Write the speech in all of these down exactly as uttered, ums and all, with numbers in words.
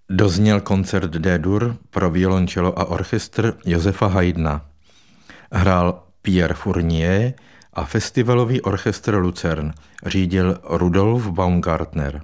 Dozněl koncert D-dur pro violončelo a orchestr Josefa Haydna. Hrál Pierre Fournier a festivalový orchestr Lucerne řídil Rudolf Baumgartner.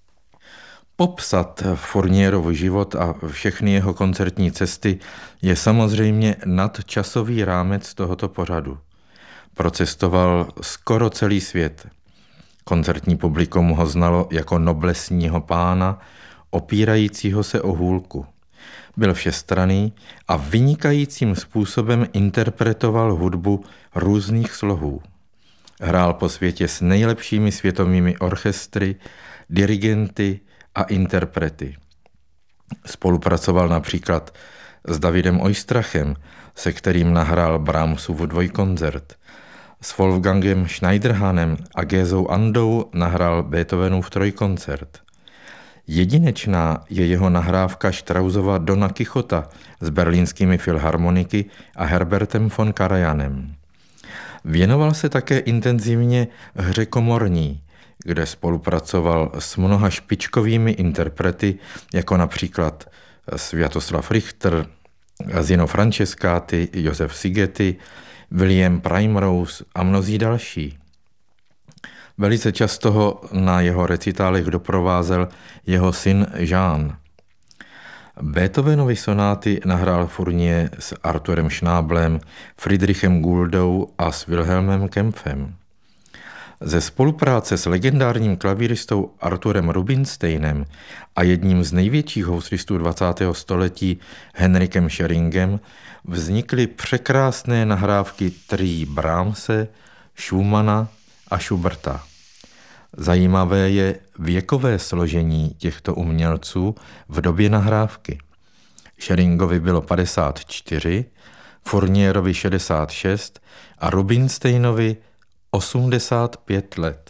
Popsat Fournierovu život a všechny jeho koncertní cesty je samozřejmě nadčasový rámec tohoto pořadu. Procestoval skoro celý svět. Koncertní publikum ho znalo jako noblesního pána, opírajícího se o hůlku. Byl všestranný a vynikajícím způsobem interpretoval hudbu různých slohů. Hrál po světě s nejlepšími světovými orchestry, dirigenty a interprety. Spolupracoval například s Davidem Oistrachem, se kterým nahrál Brahmsův dvojkoncert. S Wolfgangem Schneiderhanem a Gézou Andou nahrál Beethovenův trojkoncert. Jedinečná je jeho nahrávka Straussova Dona Kichota s berlínskými filharmoniky a Herbertem von Karajanem. Věnoval se také intenzivně hře komorní, kde spolupracoval s mnoha špičkovými interprety, jako například Sviatoslav Richter, Zino Francescati, Josef Szigeti, William Primrose a mnozí další. Velice často ho na jeho recitálech doprovázel jeho syn Jean. Beethovenovy sonáty nahrál Fournier s Arturem Schnabelem, Friedrichem Gouldou a s Wilhelmem Kempfem. Ze spolupráce s legendárním klavíristou Arturem Rubinsteinem a jedním z největších houslistů dvacátého století Henrikem Scheringem vznikly překrásné nahrávky tří Brahmse, Schumanna a Schuberta. Zajímavé je věkové složení těchto umělců v době nahrávky. Scheringovi bylo padesát čtyři, Fournierovi šedesát šest a Rubinsteinovi osmdesát pět let.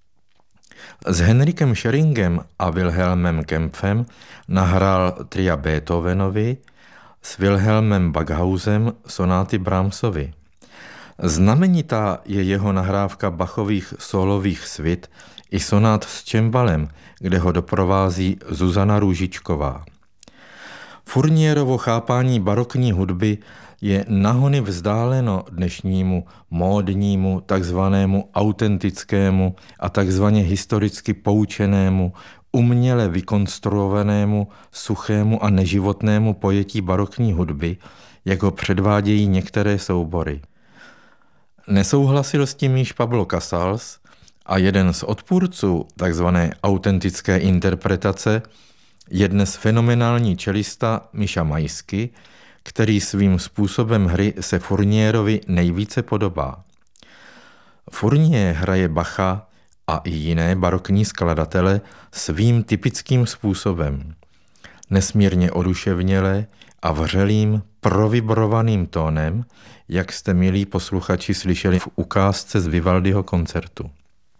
S Henrikem Scheringem a Wilhelmem Kempfem nahrál tria Beethovenovi, s Wilhelmem Baghausem sonáty Brahmsovi. Znamenitá je jeho nahrávka Bachových sólových svit i sonát s cembalem, kde ho doprovází Zuzana Růžičková. Fournierovo chápání barokní hudby je nahony vzdáleno dnešnímu módnímu, takzvanému autentickému a takzvaně historicky poučenému, uměle vykonstruovanému, suchému a neživotnému pojetí barokní hudby, jak ho předvádějí některé soubory. Nesouhlasil s tím již Pablo Casals a jeden z odpůrců takzvané autentické interpretace je dnes fenomenální čelista Miša Majsky, který svým způsobem hry se Fournierovi nejvíce podobá. Fournier hraje Bacha a i jiné barokní skladatele svým typickým způsobem. Nesmírně oduševněle a vřelým, provibrovaným tónem, jak jste, milí posluchači, slyšeli v ukázce z Vivaldiho koncertu.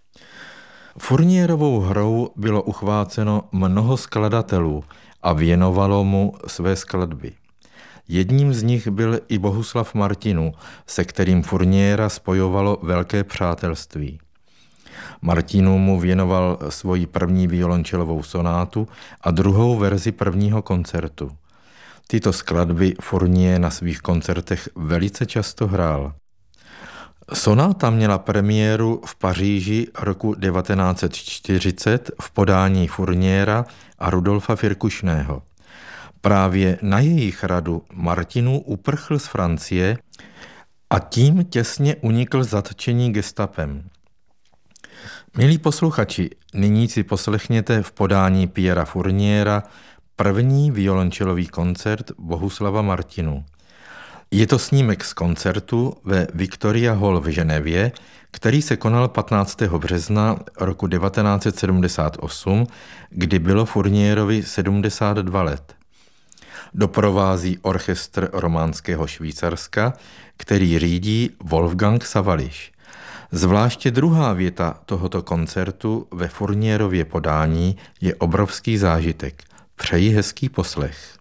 Fournierovou hrou bylo uchváceno mnoho skladatelů a věnovalo mu své skladby. Jedním z nich byl i Bohuslav Martinů, se kterým Fourniera spojovalo velké přátelství. Martinů mu věnoval svoji první violončelovou sonátu a druhou verzi prvního koncertu. Tyto skladby Fournier na svých koncertech velice často hrál. Sonáta měla premiéru v Paříži roku devatenáct set čtyřicet v podání Fourniera a Rudolfa Firkušného. Právě na jejich radu Martinů uprchl z Francie a tím těsně unikl zatčení gestapem. Milí posluchači, nyní si poslechněte v podání Pierra Fourniera první violončelový koncert Bohuslava Martinů. Je to snímek z koncertu ve Victoria Hall v Ženevě, který se konal patnáctého března roku devatenáct set sedmdesát osm, kdy bylo Fournierovi sedmdesát dva let. Doprovází orchestr románského Švýcarska, který řídí Wolfgang Sawallisch. Zvláště druhá věta tohoto koncertu ve Fournierově podání je obrovský zážitek. Přeji hezký poslech.